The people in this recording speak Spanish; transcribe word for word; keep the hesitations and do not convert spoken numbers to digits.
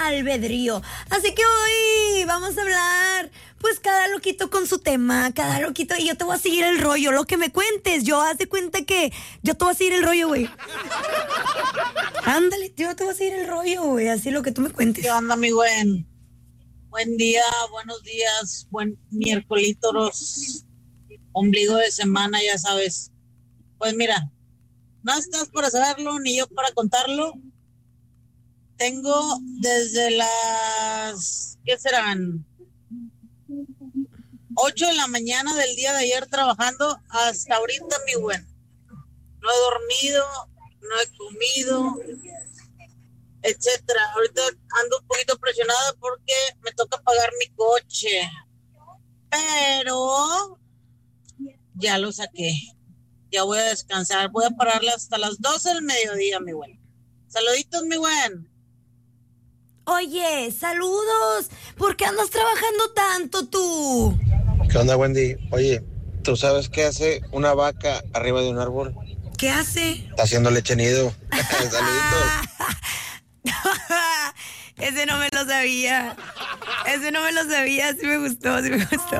albedrío. Así que hoy vamos a hablar, pues cada loquito con su tema, cada loquito, y yo te voy a seguir el rollo, lo que me cuentes. Yo haz de cuenta que yo te voy a seguir el rollo, güey. Ándale, yo te voy a seguir el rollo, güey, así lo que tú me cuentes. ¿Qué onda, mi buen? Buen día, buenos días, buen miércoles, ombligo de semana, ya sabes. Pues mira, no estás para saberlo, ni yo para contarlo. Tengo desde las, ¿qué serán? ocho de la mañana del día de ayer trabajando hasta ahorita, mi buen. No he dormido, no he comido, etcétera. Ahorita ando un poquito presionada porque me toca pagar mi coche. Pero ya lo saqué. Ya voy a descansar. Voy a pararle hasta las doce del mediodía, mi buen. Saluditos, mi buen. Oye, saludos. ¿Por qué andas trabajando tanto tú? ¿Qué onda, Wendy? Oye, ¿tú sabes qué hace una vaca arriba de un árbol? ¿Qué hace? Está haciendo leche nido. Saluditos. Ese no me lo sabía. Ese no me lo sabía. Sí me gustó, sí me gustó.